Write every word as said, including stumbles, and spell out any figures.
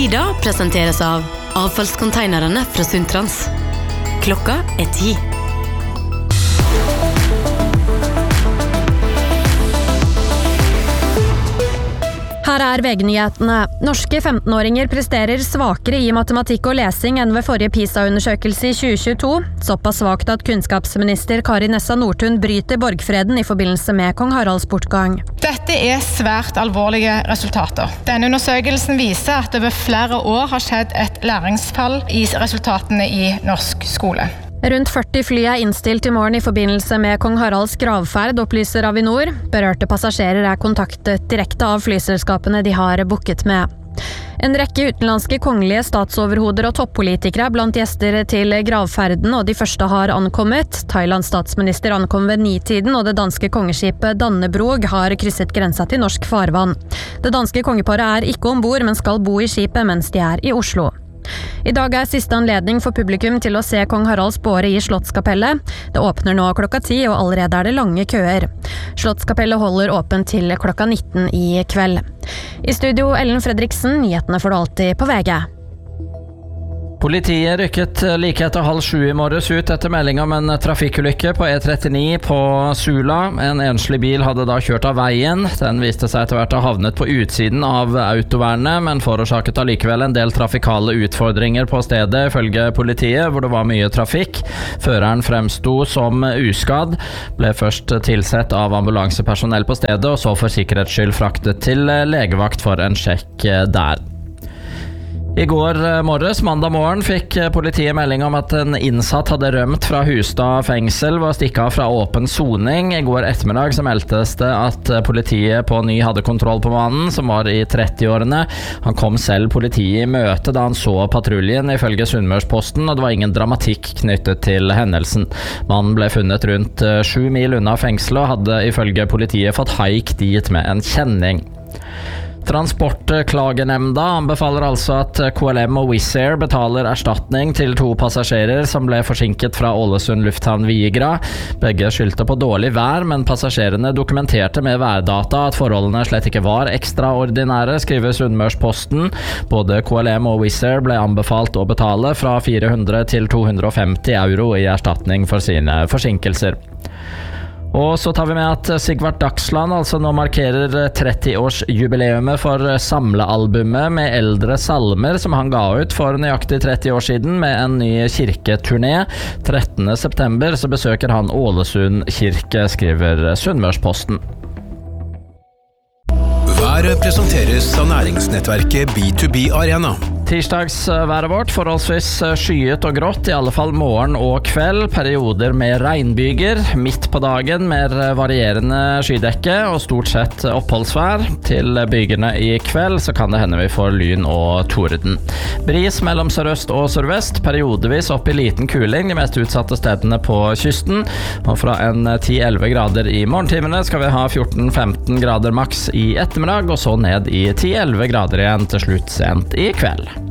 Tida presenteres av avfallskonteinerne fra Sundtrans. Klokka er ti. Her er V G-nyhetene. Norske femten-åringer presterer svakere i matematikk og lesing enn ved forrige PISA-undersøkelse i tjue tjueto. Såpass svakt at kunnskapsminister Kari Nessa Nordtun bryter borgfreden i forbindelse med kong Haralds bortgang. Dette er svært alvorlige resultater. Denne undersøkelsen viser at over flere år har skjedd et læringsfall i resultatene i norsk skole. Rundt førti fly er innstilt i morgen i forbindelse med kong Haralds gravferd, opplyser Avinor. Berørte passasjerer er kontaktet direkte av flyselskapene de har booket med. En rekke utenlandske kongelige statsoverhoder og toppolitikere er blant gjester til gravferden, og de første har ankommet. Thailands statsminister ankom ved nitiden, og det danske kongeskipet Dannebrog har krysset grensa til norsk farvann. Det danske kongeparet er ikke ombord, men skal bo i skipet mens de er i Oslo. I dag er siste anledning for publikum til å se kong Haralds båre i Slottskapellet. Det åpner nå klokka ti, og allerede er det lange køer. Slottskapellet holder åpent til klokka nitten i kveld. I studio Ellen Fredriksen, nyhetene får du alltid på V G. Politiet rykket like etter halv sju i morges ut etter melding om en trafikkulykke på E trettini på Sula. En enslig bil hadde da kjørt av veien. Den viste seg etter hvert å ha havnet på utsiden av autovernet, men forårsaket allikevel en del trafikale utfordringer på stedet, ifølge politiet, hvor det var mye trafikk. Føreren fremsto som uskadd, ble først tilsett av ambulansepersonell på stedet, og så for sikkerhets skyld fraktet til legevakt for en sjekk der. I går morges, mandag morgen, fikk politiet melding om at en innsatt hadde rømt fra Hustad fengsel ved å stikke av fra åpen soning. I går ettermiddag så meldtes det at politiet på ny hadde kontroll på mannen, som var i trettiårene. Han kom selv politiet i møte da han så patruljen, ifølge Sunnmørsposten, og det var ingen dramatikk knyttet til hendelsen. Mannen ble funnet rundt sju mil unna fengselet og hadde ifølge politiet fått haik dit med en kjenning. Transportklagenemnda anbefaler altså at K L M og Wizz Air betaler erstatning til to passasjerer som ble forsinket fra Ålesund lufthavn Vigra. Begge skyldte på dårlig vær, men passasjerene dokumenterte med værdata at forholdene slett ikke var ekstraordinære, skriver Sunnmørsposten. Både K L M og Wizz Air ble anbefalt å betale fra fire hundre til to hundre og femti euro i erstatning for sine forsinkelser. Og så tar vi med at Sigvart Dagsland altså nå markerer tretti-årsjubileumet for samlealbumet med eldre salmer som han ga ut for nøyaktig tretti år siden med en ny kirketurné. trettende september så besøker han Ålesund kirke, skriver Sunnmørsposten. Været presenteres av næringsnettverket B to B Arena. Tirsdagsværet vårt forholdsvis skyet og grått, i alle fall morgen og kveld. Perioder med regnbyger. Midt på dagen mer varierende skydekke og stort sett oppholdsvær. Til bygene i kveld så kan det hende vi får lyn og torden. Bris mellom sørøst og sørvest. Periodevis opp i liten kuling de mest utsatte stedene på kysten. Og fra en ti til elleve grader i morgentimene skal vi ha fjorten til femten grader maks i ettermiddag, og så ned i ti til elleve grader igjen til slutt sent i kveld.